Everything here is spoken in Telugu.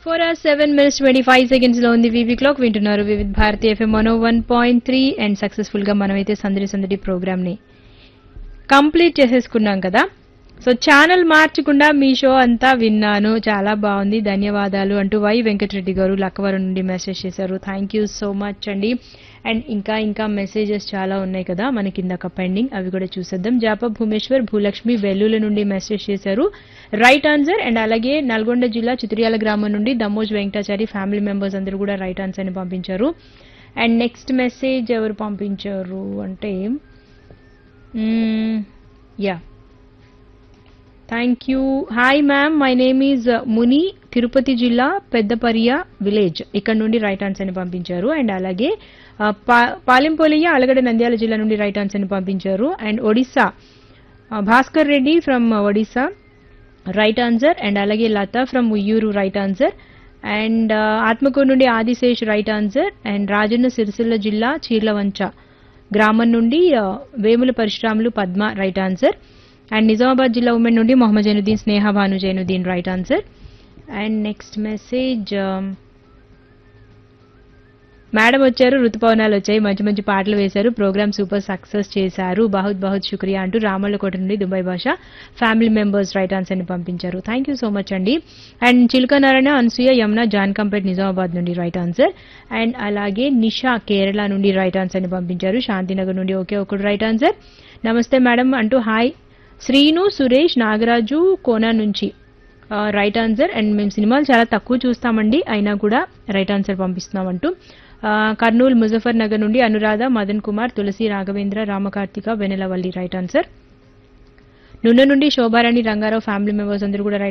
4:07:25 లో ఉంది వీవీ క్లాక్. వింటున్నారు వివిధ భారతి ఎఫ్ఎం 101.3 అండ్ సక్సెస్ఫుల్ గా మనమైతే సందడి సందడి ప్రోగ్రామ్ ని కంప్లీట్ చేసేసుకున్నాం కదా. సో ఛానల్ మార్చకుండా మీ షో అంతా విన్నాను, చాలా బాగుంది, ధన్యవాదాలు అంటూ వై వెంకటరెడ్డి గారు లక్కవరం నుండి మెసేజ్ చేశారు. థ్యాంక్ యూ సో మచ్ అండి. అండ్ ఇంకా మెసేజెస్ చాలా ఉన్నాయి కదా మనకి ఇందాక పెండింగ్, అవి కూడా చూసేద్దాం. జాప భూమేశ్వర్ భూలక్ష్మి వెల్లుల నుండి మెసేజ్ చేశారు, రైట్ ఆన్సర్. అండ్ అలాగే నల్గొండ జిల్లా చిత్రియాల గ్రామం నుండి దమ్మోజ్ వెంకటాచారి ఫ్యామిలీ మెంబర్స్ అందరూ కూడా రైట్ ఆన్సర్ ని పంపించారు. అండ్ నెక్స్ట్ మెసేజ్ ఎవరు పంపించారు అంటే thank you. Hi ma'am, my name is ముని, తిరుపతి జిల్లా పెద్దపరియా విలేజ్, ఇక్కడ నుండి రైట్ ఆన్సర్ ని పంపించారు. అండ్ అలాగే పాలెంపోలియ అలగడ నంద్యాల జిల్లా నుండి రైట్ ఆన్సర్ ని పంపించారు. And Odisha Bhaskar Reddy from Odisha right answer. And అలాగే లత from Uyyuru right answer. And Atmakur నుండి Adisesh right answer. And Rajanna Sircilla జిల్లా చీర్లవంచ గ్రామం నుండి Vemula Parasuramulu Padma right answer. And Nizamabad జిల్లా ఉమెన్ నుండి మొహమ్మద్ జైనుద్దీన్ స్నేహ Bhanu Zainuddin right answer. And next message madam వచ్చారు, ఋతుపవనాలు వచ్చాయి, మంచి మంచి పాటలు వేశారు, ప్రోగ్రామ్ సూపర్ సక్సెస్ చేశారు, బహుత్ బహుత్ శుక్రియా అంటూ రామల్లకోట నుండి దుబాయ్ భాష ఫ్యామిలీ మెంబర్స్ రైట్ ఆన్సర్ ని పంపించారు. థ్యాంక్ యూ సో మచ్ అండి. అండ్ చిలుక నారాయణ అనసూయ యమున జాన్కంపేట్ నిజామాబాద్ నుండి రైట్ ఆన్సర్. అండ్ అలాగే నిషా కేరళ నుండి రైట్ ఆన్సర్ ని పంపించారు. శాంతినగర్ నుండి ఒకే ఒకటి రైట్ ఆన్సర్. నమస్తే మేడం అంటూ హాయ్. శ్రీను సురేష్ నాగరాజు కోనా నుంచి రైట్ ఆన్సర్. అండ్ మేము సినిమాలు చాలా తక్కువ చూస్తామండి, అయినా కూడా రైట్ ఆన్సర్ పంపిస్తున్నామంటూ కర్నూలు ముజఫర్ నగర్ నుండి అనురాధ మదన్ కుమార్ తులసి రాఘవేంద్ర రామకార్తిక వెనెలవల్లి రైట్ ఆన్సర్. నున్న నుండి శోభారాణి రంగారావు ఫ్యామిలీ మెంబర్స్ అందరూ కూడా